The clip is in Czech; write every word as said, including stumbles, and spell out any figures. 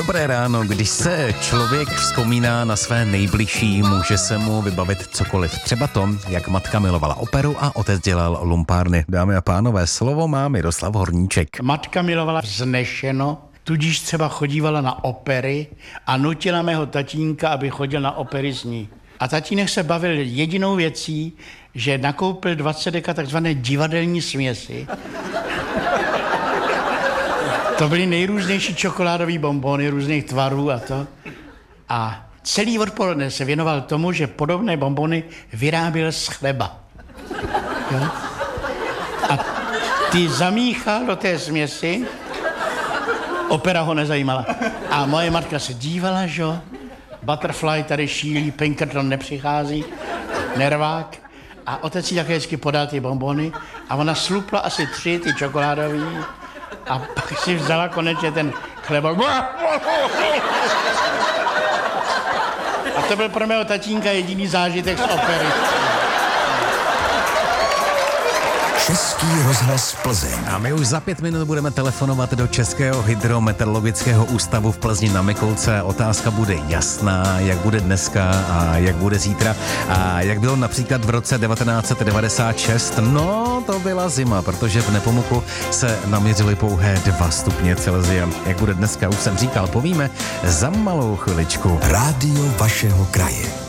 Dobré ráno, když se člověk vzpomíná na své nejbližší, může se mu vybavit cokoliv. Třeba to, jak matka milovala operu a otec dělal lumpárny. Dámy a pánové, slovo má Miroslav Horníček. Matka milovala vznešeno, tudíž třeba chodívala na opery a nutila mého tatínka, aby chodil na opery s ní. A tatínek se bavil jedinou věcí, že nakoupil dvacet deka takzvané divadelní směsi. To byly nejrůznější čokoládové bonbony různých tvarů a to. A celý odpoledne se věnoval tomu, že podobné bonbony vyráběl z chleba. Jo? A ty zamíchal do té směsi, opera ho nezajímala. A moje matka se dívala, že jo? Butterfly tady šílí, Pinkerton nepřichází, nervák. A otec si také vždycky podal ty bonbony a ona slupla asi tři, ty čokoládový. A pak si vzala konečně ten chleba. A to byl pro mého tatínka jediný zážitek z opery. Český rozhlas Plzeň. A my už za pět minut budeme telefonovat do Českého hydrometeorologického ústavu v Plzni na Mikulce. Otázka bude jasná, jak bude dneska a jak bude zítra. A jak bylo například v roce devatenáct set devadesát šest? No, to byla zima, protože v Nepomuku se naměřily pouhé dva stupně Celsia. Jak bude dneska, už jsem říkal, povíme za malou chviličku. Rádio vašeho kraje.